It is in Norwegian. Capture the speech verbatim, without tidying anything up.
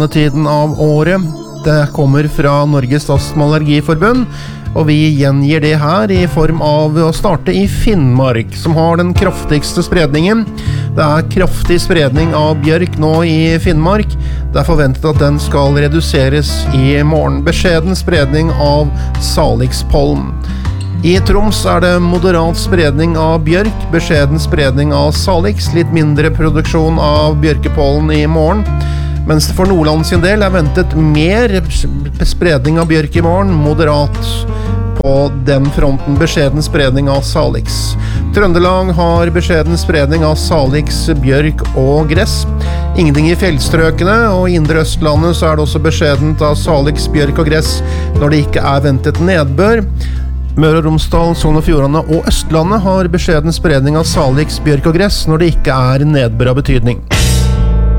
Tiden av året. Det kommer fra Norges Astma- og Allergiforbund, og vi gjengir det her i form av å starte i Finnmark, som har den kraftigste spredningen. Det er kraftig spredning av bjørk nå i Finnmark. Det er forventet at den skal reduseres i morgen. Beskjeden spredning av salikspollen. I Troms er det moderat spredning av bjørk, beskjeden spredning av salix, litt mindre produksjon av bjørkepollen i morgen. Mens det for Nordland sin del er ventet mer spredning av bjørk i morgen, moderat på den fronten, beskjeden spredning av salix. Trøndelag har beskjeden spredning av salix, bjørk og gress. Ingenting i fjellstrøkene, og i indre Østlandet så er det også beskjedent av salix, bjørk og gress når det ikke er ventet nedbør. Møre og Romsdal, Sogn og Fjordane og Østlandet har beskjeden spredning av salix, bjørk og gress når det ikke er nedbør av betydning.